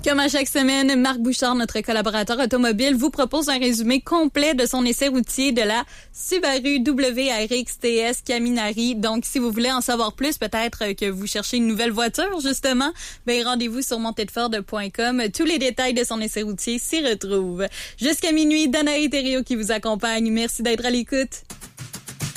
Comme à chaque semaine, Marc Bouchard, notre collaborateur automobile, vous propose un résumé complet de son essai routier de la Subaru WRX TS Caminari. Donc, si vous voulez en savoir plus, peut-être que vous cherchez une nouvelle voiture, justement, ben rendez-vous sur montedford.com. Tous les détails de son essai routier s'y retrouvent. Jusqu'à minuit, Danae Thériault qui vous accompagne. Merci d'être à l'écoute.